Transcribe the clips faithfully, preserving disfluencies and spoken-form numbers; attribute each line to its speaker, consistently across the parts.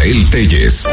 Speaker 1: Israel Telles.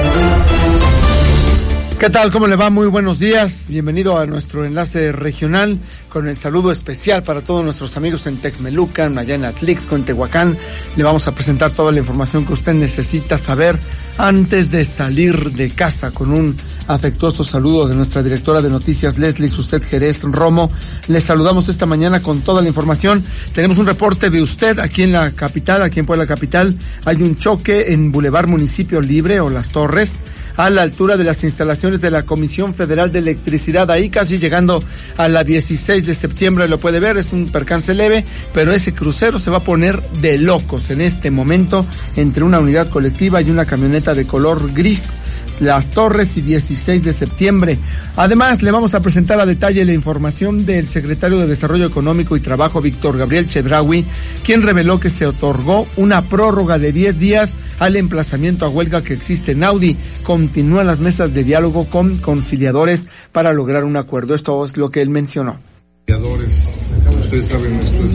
Speaker 2: ¿Qué tal? ¿Cómo le va? Muy buenos días. Bienvenido a nuestro enlace regional con el saludo especial para todos nuestros amigos en Texmelucan, allá en Atlixco, en Tehuacán. Le vamos a presentar toda la información que usted necesita saber antes de salir de casa, con un afectuoso saludo de nuestra directora de noticias, Leslie Suset Jerez Romo. Les saludamos esta mañana con toda la información. Tenemos un reporte de usted aquí en la capital, aquí en Puebla Capital. Hay un choque en Boulevard Municipio Libre o Las Torres, a la altura de las instalaciones de la Comisión Federal de Electricidad, ahí casi llegando a la dieciséis de septiembre, lo puede ver, es un percance leve, pero ese crucero se va a poner de locos en este momento entre una unidad colectiva y una camioneta de color gris. Las Torres y dieciséis de septiembre. Además, le vamos a presentar a detalle la información del secretario de Desarrollo Económico y Trabajo, Víctor Gabriel Chedraui, quien reveló que se otorgó una prórroga de diez días al emplazamiento a huelga que existe en Audi. Continúan las mesas de diálogo con conciliadores para lograr un acuerdo. Esto es lo que él mencionó.
Speaker 3: Conciliadores, ustedes saben, esto es,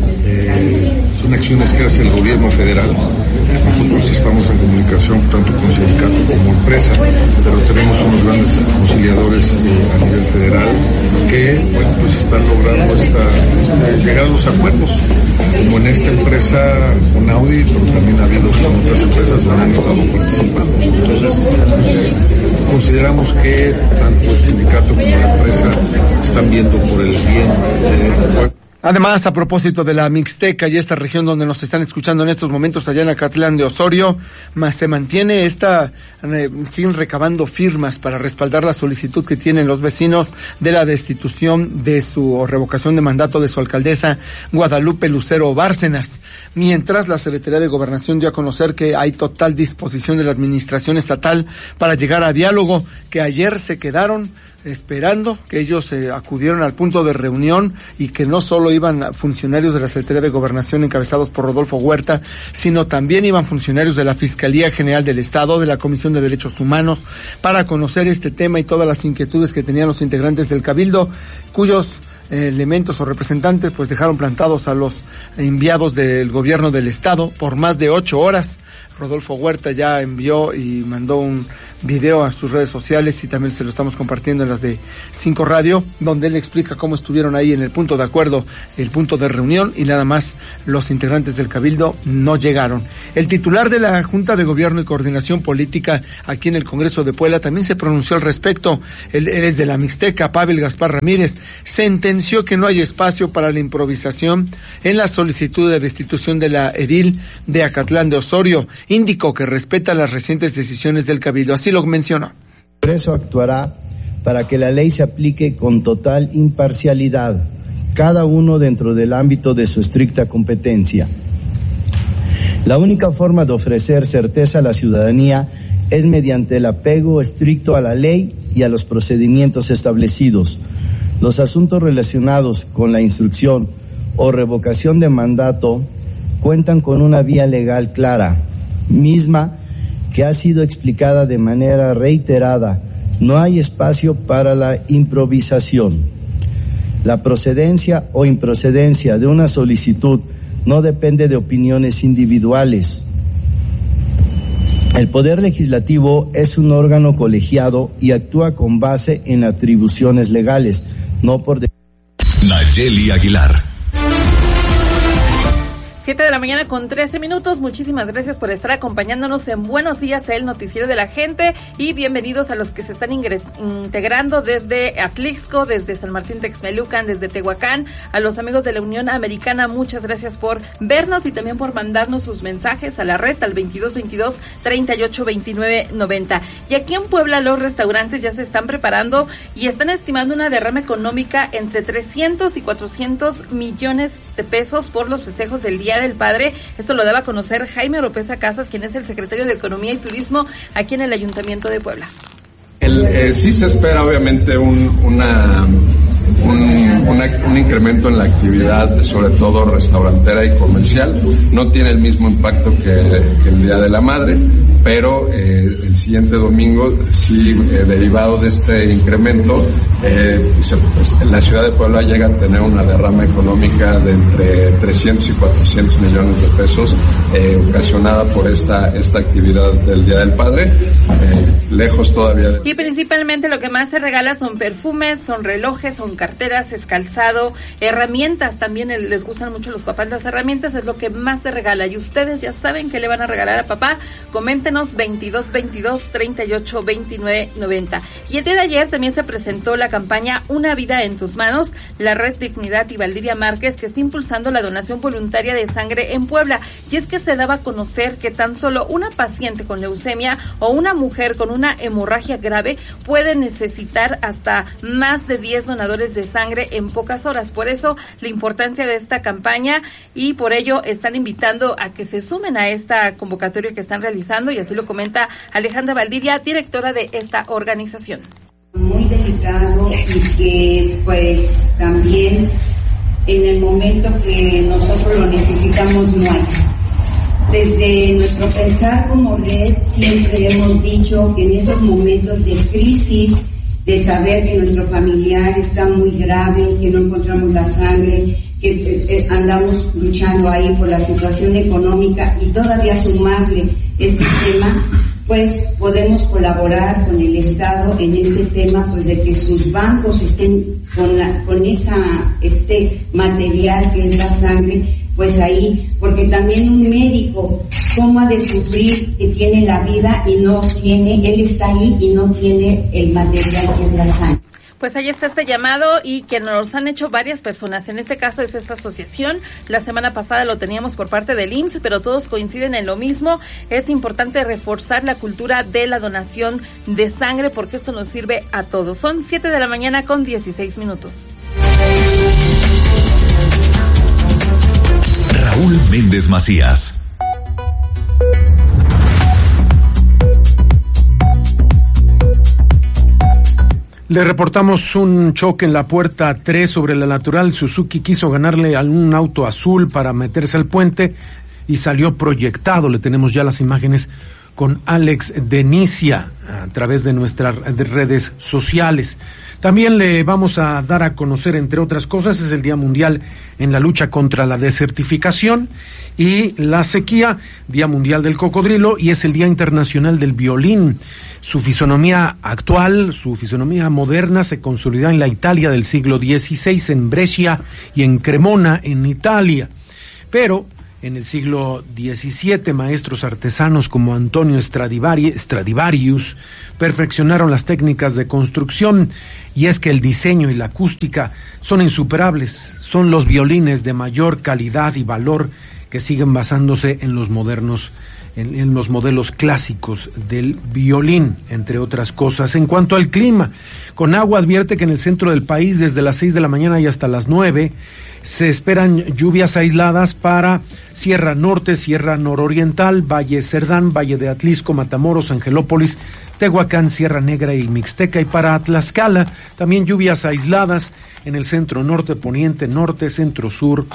Speaker 3: eh, son acciones que hace el gobierno federal. Nosotros estamos en comunicación tanto con sindicato como empresa, pero tenemos unos grandes conciliadores eh, a nivel federal que, bueno, pues están logrando esta, eh, llegar a los acuerdos, como en esta empresa con Audi, pero también ha habido otras empresas donde han estado participando. Entonces, pues, consideramos que tanto el sindicato como la empresa están viendo por el bien del pueblo.
Speaker 2: Además, a propósito de la Mixteca y esta región donde nos están escuchando en estos momentos allá en Acatlán de Osorio, más se mantiene esta, eh, siguen recabando firmas para respaldar la solicitud que tienen los vecinos de la destitución de su o revocación de mandato de su alcaldesa Guadalupe Lucero Bárcenas. Mientras, la Secretaría de Gobernación dio a conocer que hay total disposición de la administración estatal para llegar a diálogo, que ayer se quedaron esperando, que ellos eh, acudieron al punto de reunión y que no solo iban funcionarios de la Secretaría de Gobernación encabezados por Rodolfo Huerta, sino también iban funcionarios de la Fiscalía General del Estado, de la Comisión de Derechos Humanos, para conocer este tema y todas las inquietudes que tenían los integrantes del Cabildo, cuyos eh, elementos o representantes pues dejaron plantados a los enviados del gobierno del Estado por más de ocho horas. Rodolfo Huerta ya envió y mandó un video a sus redes sociales y también se lo estamos compartiendo en las de Cinco Radio, donde él explica cómo estuvieron ahí en el punto de acuerdo, el punto de reunión, y nada más los integrantes del Cabildo no llegaron. El titular de la Junta de Gobierno y Coordinación Política aquí en el Congreso de Puebla también se pronunció al respecto. Él, él es de la Mixteca, Pavel Gaspar Ramírez, sentenció que no hay espacio para la improvisación en la solicitud de destitución de la edil de Acatlán de Osorio. Indicó que respeta las recientes decisiones del Cabildo, así lo mencionó.
Speaker 4: El Congreso actuará para que la ley se aplique con total imparcialidad, cada uno dentro del ámbito de su estricta competencia. La única forma de ofrecer certeza a la ciudadanía es mediante el apego estricto a la ley y a los procedimientos establecidos. Los asuntos relacionados con la instrucción o revocación de mandato cuentan con una vía legal clara, misma que ha sido explicada de manera reiterada. No hay espacio para la improvisación. La procedencia o improcedencia de una solicitud no depende de opiniones individuales. El Poder Legislativo es un órgano colegiado y actúa con base en atribuciones legales, no por... De-
Speaker 1: Nayeli Aguilar.
Speaker 5: Siete de la mañana con trece minutos. Muchísimas gracias por estar acompañándonos en Buenos Días, el noticiero de la gente, y bienvenidos a los que se están ingres- integrando desde Atlixco, desde San Martín Texmelucan, desde Tehuacán, a los amigos de la Unión Americana. Muchas gracias por vernos y también por mandarnos sus mensajes a la red al veintidós veintidós treinta y ocho veintinueve noventa. Y aquí en Puebla los restaurantes ya se están preparando y están estimando una derrama económica entre trescientos y cuatrocientos millones de pesos por los festejos del Día del Padre. Esto lo daba a conocer Jaime Oropesa Casas, quien es el secretario de Economía y Turismo aquí en el Ayuntamiento de Puebla.
Speaker 6: El, eh, sí se espera obviamente un, una un, una, un incremento en la actividad, sobre todo restaurantera y comercial. No tiene el mismo impacto que, que el Día de la Madre, pero eh, el siguiente domingo, sí, eh, derivado de este incremento, eh, se, pues, la ciudad de Puebla llega a tener una derrama económica de entre trescientos y cuatrocientos millones de pesos, eh, ocasionada por esta, esta actividad del Día del Padre, eh, lejos todavía de...
Speaker 5: Y principalmente lo que más se regala son perfumes, son relojes, son carteras, es calzado, herramientas, también les gustan mucho los papás las herramientas, es lo que más se regala, y ustedes ya saben qué le van a regalar a papá. Coméntenos veintidós veintidós treinta y ocho veintinueve noventa. Y el día de ayer también se presentó la campaña Una vida en tus manos, la Red Dignidad y Valdivia Márquez, que está impulsando la donación voluntaria de sangre en Puebla. Y es que se daba a conocer que tan solo una paciente con leucemia o una mujer con una hemorragia grave puede necesitar hasta más de diez donadores de sangre en pocas horas. Por eso la importancia de esta campaña, y por ello están invitando a que se sumen a esta convocatoria que están realizando, y así lo comenta Alejandra Valdivia, directora de esta organización.
Speaker 7: Muy delicado, y que pues también en el momento que nosotros lo necesitamos no hay. Desde nuestro pensar como red siempre hemos dicho que en esos momentos de crisis, de saber que nuestro familiar está muy grave, que no encontramos la sangre, que eh, andamos luchando ahí por la situación económica, y todavía sumarle este tema, pues podemos colaborar con el Estado en este tema, pues de que sus bancos estén con la, con esa este material que es la sangre, pues ahí, porque también un médico, ¿cómo ha de sufrir que tiene la vida y no tiene, él está ahí y no tiene el material que es la sangre?
Speaker 5: Pues ahí está este llamado, y que nos han hecho varias personas. En este caso es esta asociación. La semana pasada lo teníamos por parte del I M S S, pero todos coinciden en lo mismo. Es importante reforzar la cultura de la donación de sangre, porque esto nos sirve a todos. Son siete de la mañana con dieciséis minutos.
Speaker 1: Raúl Méndez Macías.
Speaker 8: Le reportamos un choque en la puerta tres sobre la Natural. Suzuki quiso ganarle a un auto azul para meterse al puente y salió proyectado. Le tenemos ya las imágenes con Alex Denicia a través de nuestras redes sociales. También le vamos a dar a conocer, entre otras cosas, es el Día Mundial en la lucha contra la desertificación y la sequía, Día Mundial del Cocodrilo, y es el Día Internacional del Violín. Su fisonomía actual, su fisonomía moderna se consolida en la Italia del siglo dieciséis, en Brescia y en Cremona, en Italia. Pero en el siglo diecisiete, maestros artesanos como Antonio Stradivari, Stradivarius perfeccionaron las técnicas de construcción, y es que el diseño y la acústica son insuperables. Son los violines de mayor calidad y valor que siguen basándose en los modernos, en, en los modelos clásicos del violín, entre otras cosas. En cuanto al clima, Conagua advierte que en el centro del país, desde las seis de la mañana y hasta las nueve, se esperan lluvias aisladas para Sierra Norte, Sierra Nororiental, Valle Cerdán, Valle de Atlisco, Matamoros, Angelópolis, Tehuacán, Sierra Negra y Mixteca, y para Tlaxcala también lluvias aisladas en el centro norte, poniente, norte, centro sur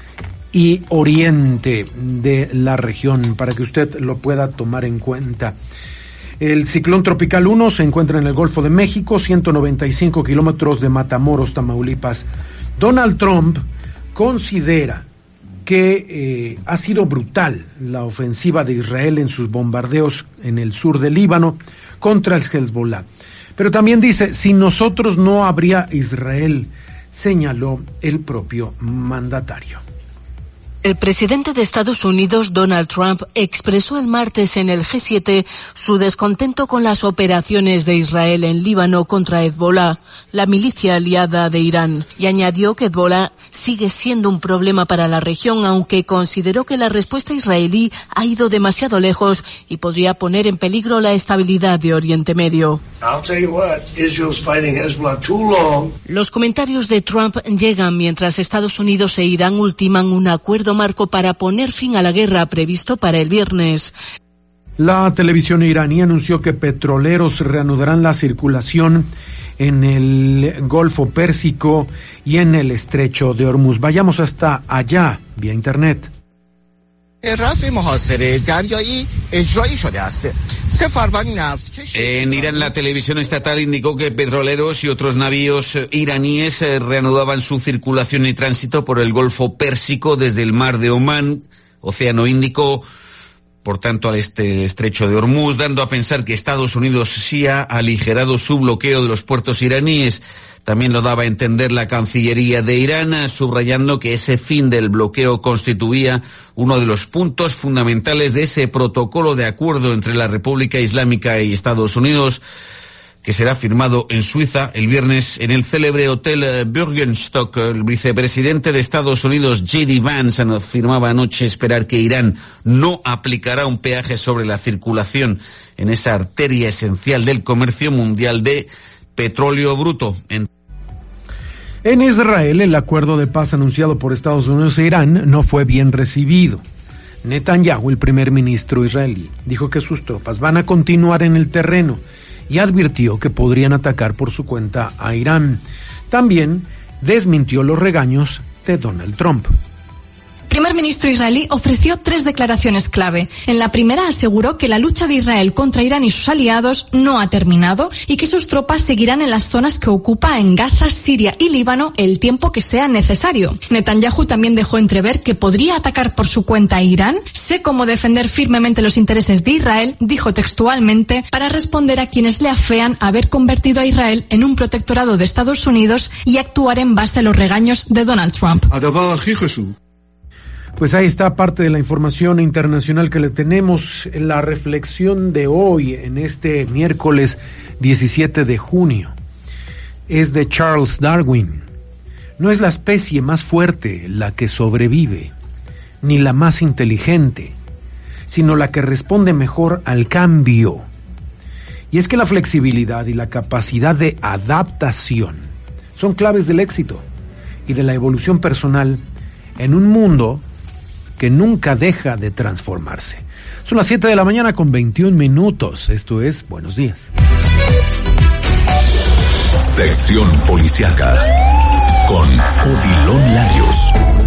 Speaker 8: y oriente de la región, para que usted lo pueda tomar en cuenta. El ciclón tropical uno se encuentra en el Golfo de México, ciento noventa y cinco kilómetros de Matamoros, Tamaulipas. Donald Trump considera que eh, ha sido brutal la ofensiva de Israel en sus bombardeos en el sur del Líbano contra el Hezbollah. Pero también dice, sin nosotros no habría Israel, señaló el propio mandatario.
Speaker 9: El presidente de Estados Unidos, Donald Trump, expresó el martes en el G siete su descontento con las operaciones de Israel en Líbano contra Hezbollah, la milicia aliada de Irán, y añadió que Hezbollah sigue siendo un problema para la región, aunque consideró que la respuesta israelí ha ido demasiado lejos y podría poner en peligro la estabilidad de Oriente Medio.
Speaker 10: I'll tell you what, Israel's fighting Hezbollah too long.
Speaker 9: Los comentarios de Trump llegan mientras Estados Unidos e Irán ultiman un acuerdo marco para poner fin a la guerra previsto para el viernes.
Speaker 8: La televisión iraní anunció que petroleros reanudarán la circulación en el Golfo Pérsico y en el Estrecho de Hormuz. Vayamos hasta allá, vía internet.
Speaker 11: En Irán, la televisión estatal indicó que petroleros y otros navíos iraníes reanudaban su circulación y tránsito por el Golfo Pérsico desde el Mar de Omán, Océano Índico, por tanto al este Estrecho de Hormuz, dando a pensar que Estados Unidos sí ha aligerado su bloqueo de los puertos iraníes. También lo daba a entender la Cancillería de Irán, subrayando que ese fin del bloqueo constituía uno de los puntos fundamentales de ese protocolo de acuerdo entre la República Islámica y Estados Unidos, que será firmado en Suiza el viernes en el célebre Hotel Bürgenstock. El vicepresidente de Estados Unidos, J D Vance, afirmaba anoche esperar que Irán no aplicará un peaje sobre la circulación en esa arteria esencial del comercio mundial de petróleo bruto. En
Speaker 8: En Israel, el acuerdo de paz anunciado por Estados Unidos e Irán no fue bien recibido. Netanyahu, el primer ministro israelí, dijo que sus tropas van a continuar en el terreno y advirtió que podrían atacar por su cuenta a Irán. También desmintió los regaños de Donald Trump.
Speaker 12: El primer ministro israelí ofreció tres declaraciones clave. En la primera aseguró que la lucha de Israel contra Irán y sus aliados no ha terminado y que sus tropas seguirán en las zonas que ocupa en Gaza, Siria y Líbano el tiempo que sea necesario. Netanyahu también dejó entrever que podría atacar por su cuenta a Irán. Sé cómo defender firmemente los intereses de Israel, dijo textualmente, para responder a quienes le afean haber convertido a Israel en un protectorado de Estados Unidos y actuar en base a los regaños de Donald Trump.
Speaker 8: Pues ahí está parte de la información internacional que le tenemos. La reflexión de hoy, en este miércoles diecisiete de junio, es de Charles Darwin. No es la especie más fuerte la que sobrevive, ni la más inteligente, sino la que responde mejor al cambio. Y es que la flexibilidad y la capacidad de adaptación son claves del éxito y de la evolución personal en un mundo que nunca deja de transformarse. Son las siete de la mañana con veintiún minutos. Esto es Buenos Días.
Speaker 1: Sección Policiaca con Odilon Larios.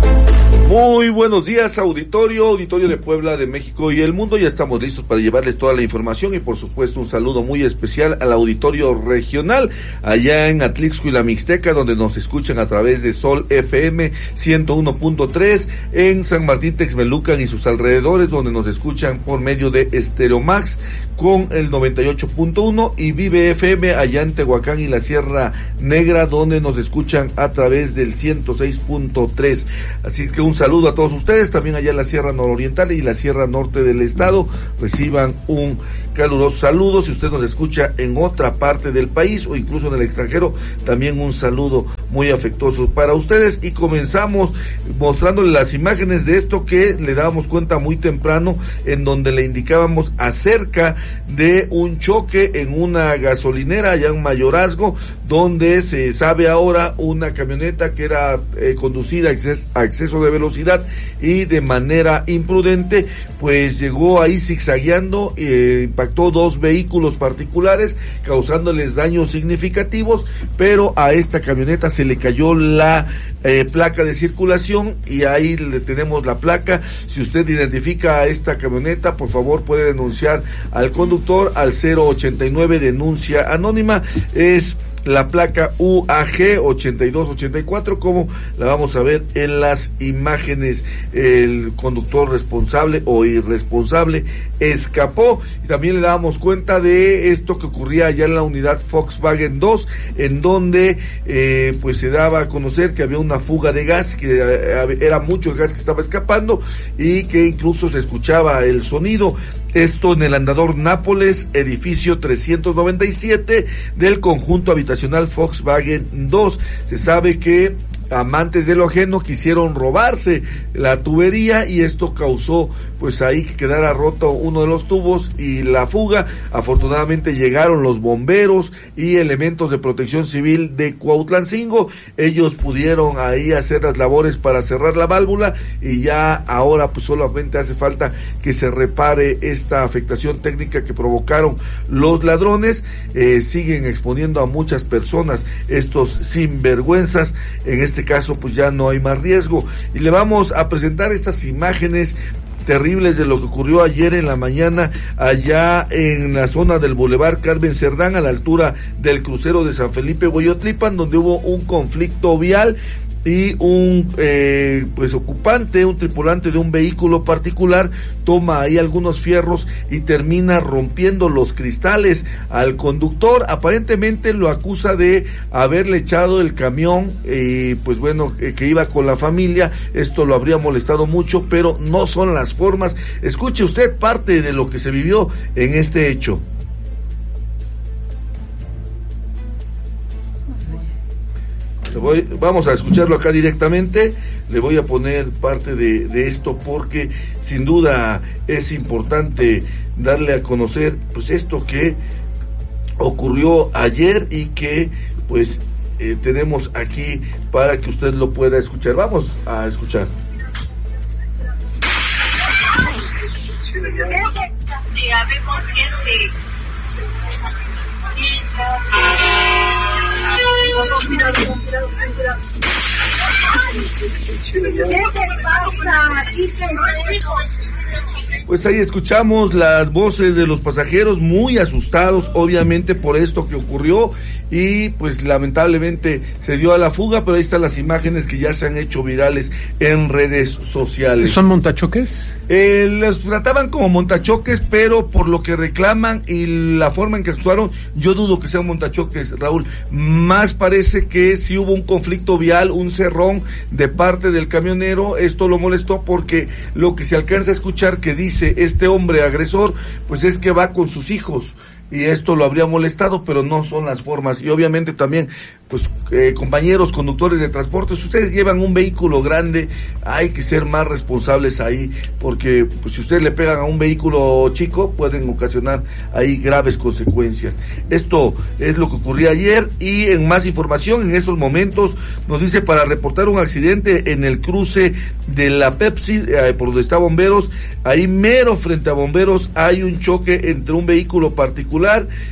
Speaker 13: Muy buenos días, auditorio, auditorio de Puebla, de México y el mundo. Ya estamos listos para llevarles toda la información y por supuesto un saludo muy especial al auditorio regional allá en Atlixco y la Mixteca, donde nos escuchan a través de Sol F M ciento uno punto tres, en San Martín Texmelucan y sus alrededores, donde nos escuchan por medio de Stereo Max con el noventa y ocho punto uno, y Vive F M allá en Tehuacán y la Sierra Negra, donde nos escuchan a través del ciento seis punto tres. Así que un saludo a todos ustedes, también allá en la Sierra Nororiental y la Sierra Norte del estado, reciban un caluroso saludo. Si usted nos escucha en otra parte del país o incluso en el extranjero, también un saludo muy afectuoso para ustedes. Y comenzamos mostrándole las imágenes de esto que le dábamos cuenta muy temprano, en donde le indicábamos acerca de un choque en una gasolinera allá en Mayorazgo, donde se sabe ahora una camioneta que era eh, conducida a, exces- a exceso de velocidad y de manera imprudente, pues llegó ahí zigzagueando, eh, impactó dos vehículos particulares, causándoles daños significativos, pero a esta camioneta se le cayó la eh, placa de circulación y ahí le tenemos la placa. Si usted identifica a esta camioneta, por favor puede denunciar al conductor al cero ochenta y nueve, denuncia anónima. Es la placa U A G ochenta y dos ochenta y cuatro, como la vamos a ver en las imágenes. El conductor responsable o irresponsable escapó, y también le dábamos cuenta de esto que ocurría allá en la unidad Volkswagen dos, en donde eh, pues se daba a conocer que había una fuga de gas, que eh, era mucho el gas que estaba escapando y que incluso se escuchaba el sonido. Esto en el andador Nápoles, edificio trescientos noventa y siete del conjunto habitacional Volkswagen dos. Se sabe que amantes de lo ajeno quisieron robarse la tubería y esto causó pues ahí que quedara roto uno de los tubos y la fuga. Afortunadamente llegaron los bomberos y elementos de protección civil de Cuautlancingo. Ellos pudieron ahí hacer las labores para cerrar la válvula y ya ahora pues solamente hace falta que se repare esta afectación técnica que provocaron los ladrones. Eh, siguen exponiendo a muchas personas estos sinvergüenzas. En este caso pues ya no hay más riesgo y le vamos a presentar estas imágenes terribles de lo que ocurrió ayer en la mañana allá en la zona del Boulevard Carmen Cerdán, a la altura del crucero de San Felipe Hueyotlipan, donde hubo un conflicto vial y un eh, pues ocupante, un tripulante de un vehículo particular toma ahí algunos fierros y termina rompiendo los cristales al conductor. Aparentemente lo acusa de haberle echado el camión y eh, pues bueno, eh, que iba con la familia. Esto lo habría molestado mucho, pero no son las formas. Escuche usted parte de lo que se vivió en este hecho. Le voy, vamos a escucharlo acá directamente. Le voy a poner parte de, de esto porque sin duda es importante darle a conocer pues esto que ocurrió ayer y que pues eh, tenemos aquí para que usted lo pueda escuchar. Vamos a escuchar.
Speaker 14: Habemos gente.
Speaker 13: Pues ahí escuchamos las voces de los pasajeros muy asustados, obviamente por esto que ocurrió y pues lamentablemente se dio a la fuga, pero ahí están las imágenes que ya se han hecho virales en redes sociales.
Speaker 8: ¿Son montachoques?
Speaker 13: Eh, los trataban como montachoques, pero por lo que reclaman y la forma en que actuaron, yo dudo que sean montachoques, Raúl. Más parece que sí hubo un conflicto vial, un cerrón de parte del camionero. Esto lo molestó porque lo que se alcanza a escuchar que dice este hombre agresor, pues es que va con sus hijos. Y esto lo habría molestado, pero no son las formas. Y obviamente también, pues, eh, compañeros conductores de transporte, si ustedes llevan un vehículo grande, hay que ser más responsables ahí, porque pues si ustedes le pegan a un vehículo chico, pueden ocasionar ahí graves consecuencias. Esto es lo que ocurrió ayer, y en más información, en estos momentos, nos dice para reportar un accidente en el cruce de la Pepsi, eh, por donde está Bomberos, ahí mero frente a Bomberos, hay un choque entre un vehículo particular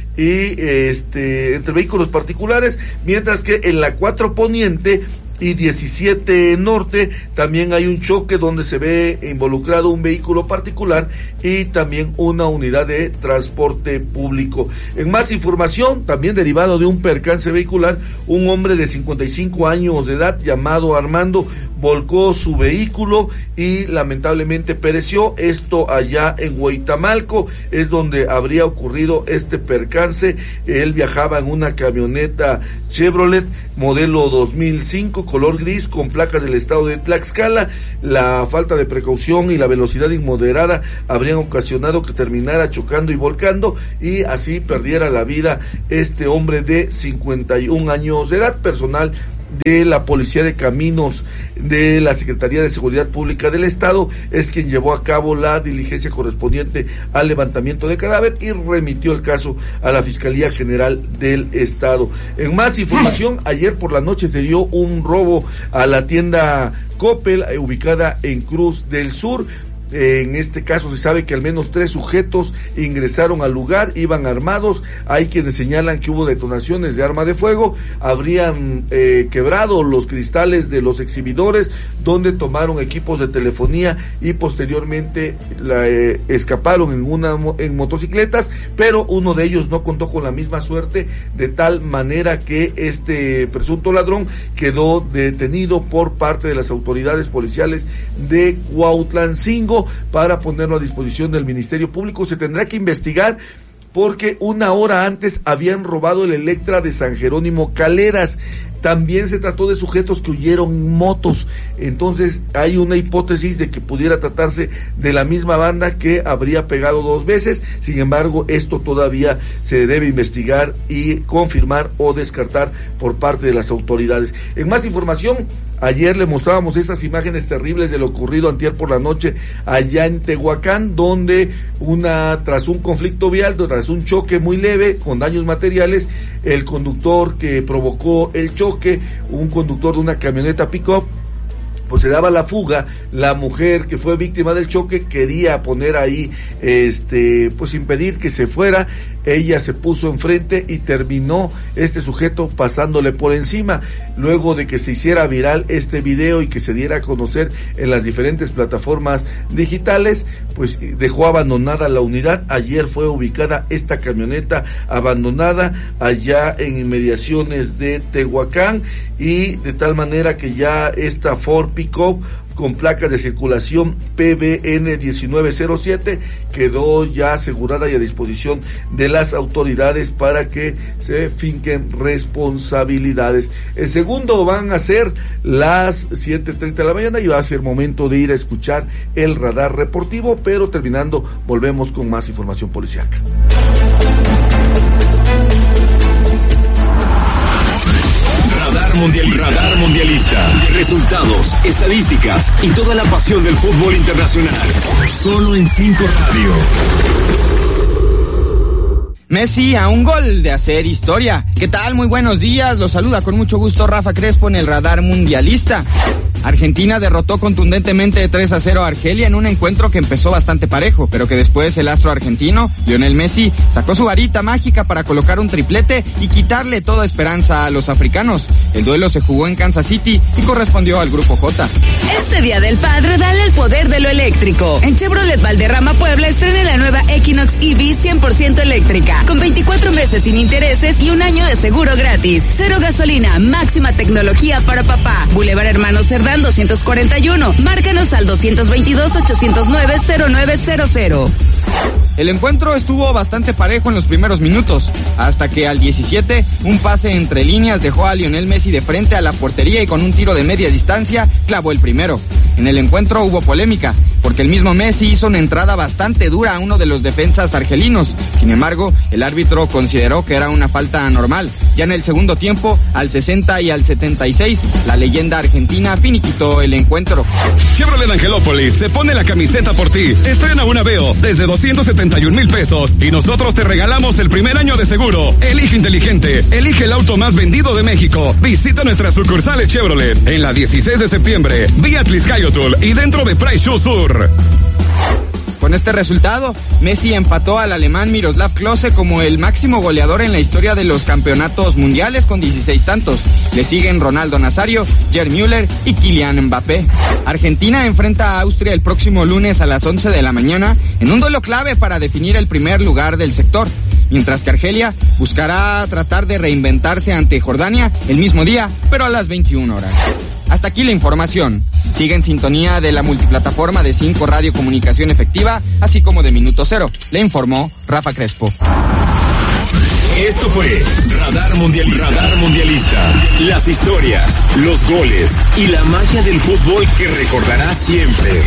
Speaker 13: y este entre vehículos particulares, mientras que en la cuatro Poniente y diecisiete Norte también hay un choque donde se ve involucrado un vehículo particular y también una unidad de transporte público. En más información, también derivado de un percance vehicular, un hombre de cincuenta y cinco años de edad llamado Armando volcó su vehículo y lamentablemente pereció. Esto allá en Hueytamalco es donde habría ocurrido este percance. Él viajaba en una camioneta Chevrolet modelo dos mil cinco color gris con placas del estado de Tlaxcala. La falta de precaución y la velocidad inmoderada habrían ocasionado que terminara chocando y volcando y así perdiera la vida este hombre de cincuenta y un años de edad. Personal de la Policía de Caminos de la Secretaría de Seguridad Pública del Estado es quien llevó a cabo la diligencia correspondiente al levantamiento de cadáver y remitió el caso a la Fiscalía General del Estado. En más información, ayer por la noche se dio un robo a la tienda Coppel, eh, ubicada en Cruz del Sur. En este caso se sabe que al menos tres sujetos ingresaron al lugar, iban armados. Hay quienes señalan que hubo detonaciones de arma de fuego, habrían eh, quebrado los cristales de los exhibidores donde tomaron equipos de telefonía y posteriormente la, eh, escaparon en una en motocicletas, pero uno de ellos no contó con la misma suerte, de tal manera que este presunto ladrón quedó detenido por parte de las autoridades policiales de Cuautlancingo para ponerlo a disposición del Ministerio Público. Se tendrá que investigar porque una hora antes habían robado el Electra de San Jerónimo Caleras. También se trató de sujetos que huyeron en motos, entonces hay una hipótesis de que pudiera tratarse de la misma banda que habría pegado dos veces. Sin embargo, esto todavía se debe investigar y confirmar o descartar por parte de las autoridades. En más información, ayer le mostrábamos esas imágenes terribles de lo ocurrido antier por la noche allá en Tehuacán, donde una tras un conflicto vial, tras un choque muy leve con daños materiales, el conductor que provocó el choque, un conductor de una camioneta pick-up, pues se daba la fuga. La mujer que fue víctima del choque quería poner ahí, este, pues impedir que se fuera. Ella se puso enfrente y terminó este sujeto pasándole por encima. Luego de que se hiciera viral este video y que se diera a conocer en las diferentes plataformas digitales, pues dejó abandonada la unidad. Ayer fue ubicada esta camioneta abandonada allá en inmediaciones de Tehuacán, y de tal manera que ya esta Ford Pick-up con placas de circulación P B N diecinueve cero siete quedó ya asegurada y a disposición de las autoridades para que se finquen responsabilidades. El segundo van a ser las siete treinta de la mañana y va a ser momento de ir a escuchar el radar reportivo, pero terminando volvemos con más información policiaca.
Speaker 1: Radar Mundialista. Radar Mundialista. Resultados, estadísticas y toda la pasión del fútbol internacional. Solo en cinco Radio.
Speaker 15: Messi a un gol de hacer historia. ¿Qué tal? Muy buenos días. Los saluda con mucho gusto Rafa Crespo en el Radar Mundialista. Argentina derrotó contundentemente de tres a cero a Argelia en un encuentro que empezó bastante parejo, pero que después el astro argentino, Lionel Messi, sacó su varita mágica para colocar un triplete y quitarle toda esperanza a los africanos. El duelo se jugó en Kansas City y correspondió al Grupo J.
Speaker 16: Este Día del Padre, dale el poder de lo eléctrico. En Chevrolet Valderrama Puebla estrena la nueva Equinox E V cien por ciento eléctrica, con veinticuatro meses sin intereses y un año de seguro gratis. Cero gasolina, máxima tecnología para papá. Boulevard Hermanos Cerdán doscientos cuarenta y uno. Márcanos al doscientos veintidós, ochocientos nueve, cero nueve cero cero.
Speaker 15: El encuentro estuvo bastante parejo en los primeros minutos, hasta que al diecisiete, un pase entre líneas dejó a Lionel Messi de frente a la portería y con un tiro de media distancia clavó el primero. En el encuentro hubo polémica, porque el mismo Messi hizo una entrada bastante dura a uno de los defensas argelinos. Sin embargo, el árbitro consideró que era una falta anormal. Ya en el segundo tiempo, al sesenta y al setenta y seis, la leyenda argentina finiquitó el encuentro.
Speaker 17: Chevrolet Angelópolis se pone la camiseta por ti. Estrena una Aveo desde doscientos setenta y un mil pesos y nosotros te regalamos el primer año de seguro. Elige inteligente, elige el auto más vendido de México. Visita nuestras sucursales Chevrolet en la dieciséis de septiembre, vía Tliscayotl y dentro de Price Show Sur.
Speaker 15: Con este resultado, Messi empató al alemán Miroslav Klose como el máximo goleador en la historia de los campeonatos mundiales con dieciséis tantos. Le siguen Ronaldo Nazario, Gerd Müller y Kylian Mbappé. Argentina enfrenta a Austria el próximo lunes a las once de la mañana en un duelo clave para definir el primer lugar del sector, mientras que Argelia buscará tratar de reinventarse ante Jordania el mismo día, pero a las veintiuna horas. Hasta aquí la información. Sigue en sintonía de la multiplataforma de cinco Radio Comunicación Efectiva, así como de Minuto Cero. Le informó Rafa Crespo.
Speaker 1: Esto fue Radar Mundialista. Radar Mundialista. Las historias, los goles y la magia del fútbol que recordarás siempre.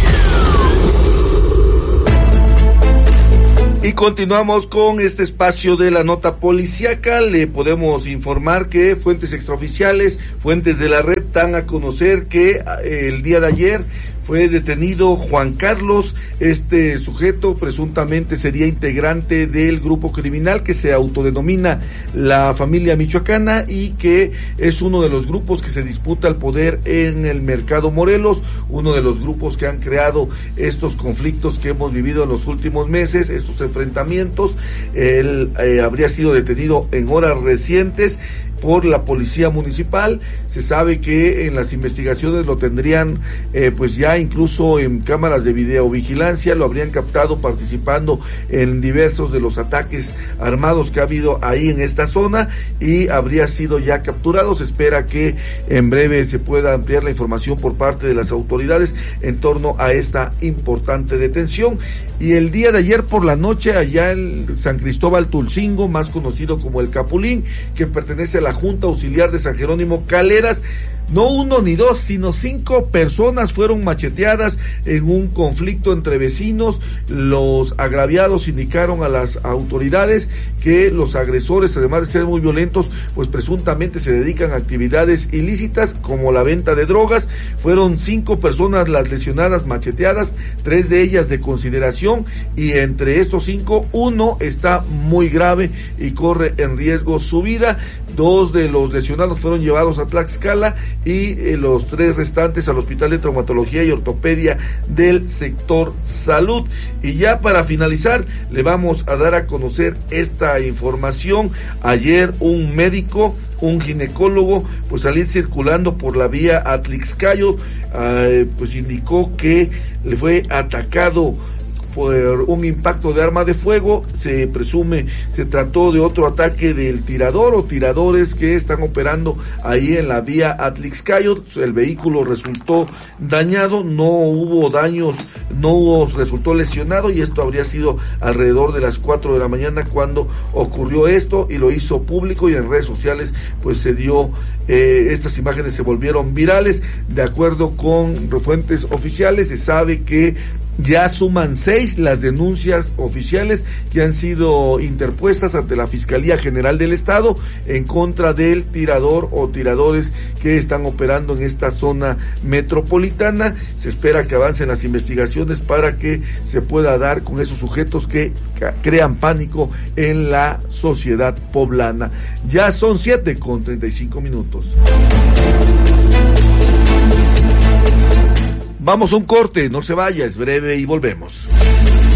Speaker 13: Y continuamos con este espacio de la nota policíaca. Le podemos informar que fuentes extraoficiales, fuentes de la red, dan a conocer que el día de ayer fue detenido Juan Carlos. Este sujeto presuntamente sería integrante del grupo criminal que se autodenomina la Familia Michoacana y que es uno de los grupos que se disputa el poder en el Mercado Morelos, uno de los grupos que han creado estos conflictos que hemos vivido en los últimos meses, estos enfrentamientos. Él eh, habría sido detenido en horas recientes por la policía municipal. Se sabe que en las investigaciones lo tendrían eh, pues ya incluso en cámaras de videovigilancia, lo habrían captado participando en diversos de los ataques armados que ha habido ahí en esta zona y habría sido ya capturado. Se espera que en breve se pueda ampliar la información por parte de las autoridades en torno a esta importante detención. Y el día de ayer por la noche allá en San Cristóbal Tulcingo, más conocido como el Capulín, que pertenece a la la Junta Auxiliar de San Jerónimo Caleras. No uno ni dos, sino cinco personas fueron macheteadas en un conflicto entre vecinos. Los agraviados indicaron a las autoridades que los agresores, además de ser muy violentos, pues presuntamente se dedican a actividades ilícitas como la venta de drogas. Fueron cinco personas las lesionadas, macheteadas, tres de ellas de consideración, y entre estos cinco, uno está muy grave y corre en riesgo su vida. Dos de los lesionados fueron llevados a Tlaxcala y eh, los tres restantes al Hospital de Traumatología y Ortopedia del sector salud. Y ya para finalizar, le vamos a dar a conocer esta información. Ayer un médico, un ginecólogo, pues salir circulando por la vía Atlixcayo, eh, pues indicó que le fue atacado por un impacto de arma de fuego. Se presume se trató de otro ataque del tirador o tiradores que están operando ahí en la vía Atlixcayo. El vehículo resultó dañado, no hubo daños, no hubo, resultó lesionado, y esto habría sido alrededor de las cuatro de la mañana cuando ocurrió esto, y lo hizo público, y en redes sociales pues se dio, eh, estas imágenes se volvieron virales. De acuerdo con fuentes oficiales, se sabe que ya suman seis las denuncias oficiales que han sido interpuestas ante la Fiscalía General del Estado en contra del tirador o tiradores que están operando en esta zona metropolitana. Se espera que avancen las investigaciones para que se pueda dar con esos sujetos que crean pánico en la sociedad poblana. Ya son siete con treinta y cinco minutos. Vamos a un corte, no se vaya, es breve y volvemos.